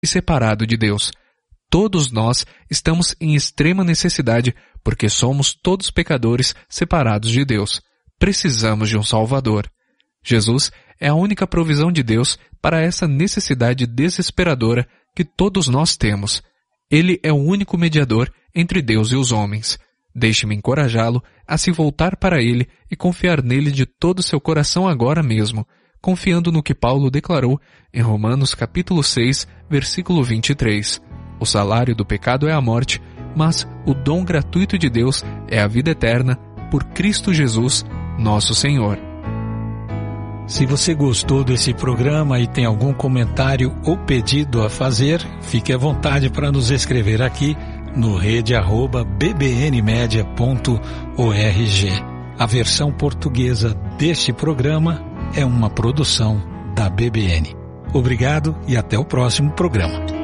e separado de Deus. Todos nós estamos em extrema necessidade porque somos todos pecadores separados de Deus. Precisamos de um Salvador. Jesus é a única provisão de Deus para essa necessidade desesperadora que todos nós temos. Ele é o único mediador entre Deus e os homens. Deixe-me encorajá-lo a se voltar para Ele e confiar nele de todo o seu coração agora mesmo, confiando no que Paulo declarou em Romanos capítulo 6, versículo 23. O salário do pecado é a morte, mas o dom gratuito de Deus é a vida eterna por Cristo Jesus, nosso Senhor. Se você gostou desse programa e tem algum comentário ou pedido a fazer, fique à vontade para nos escrever aqui no rede@bbnmedia.org. A versão portuguesa deste programa é uma produção da BBN. Obrigado e até o próximo programa.